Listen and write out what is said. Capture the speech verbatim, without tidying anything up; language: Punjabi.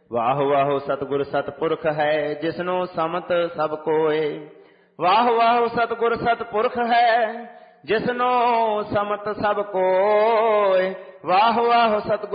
ਵਾਹ ਵਾਹ ਸਤਿਗੁਰ ਸਤਿਪੁਰਖ ਹੈ, ਜਿਸਨੂੰ ਸਮਤ ਸਭ ਕੋਏ। ਵਾਹ ਵਾਹ ਸਤਿਗੁਰ ਸਤਿਪੁਰਖ ਹੈ, ਜਿਸਨੂੰ ਸਮਤ ਸਭ ਕੋਏ। ਵਾਹ ਵਾਹ ਸਤਿਗੁਰ